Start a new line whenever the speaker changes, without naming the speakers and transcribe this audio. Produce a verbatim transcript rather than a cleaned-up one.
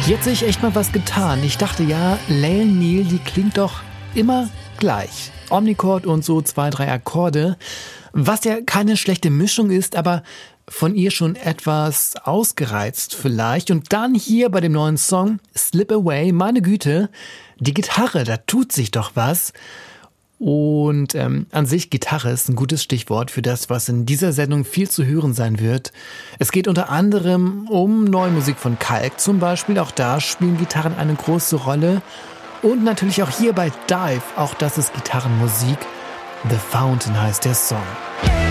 Hier hat sich echt mal was getan. Ich dachte ja, Lael Neal, die klingt doch immer gleich. Omnichord und so zwei, drei Akkorde. Was ja keine schlechte Mischung ist, aber von ihr schon etwas ausgereizt vielleicht. Und dann hier bei dem neuen Song Slip Away, meine Güte, die Gitarre, da tut sich doch was. Und ähm, an sich, Gitarre ist ein gutes Stichwort für das, was in dieser Sendung viel zu hören sein wird. Es geht unter anderem um neue Musik von Kalk zum Beispiel. Auch da spielen Gitarren eine große Rolle. Und natürlich auch hier bei Dive, auch das ist Gitarrenmusik. The Fountain heißt der Song.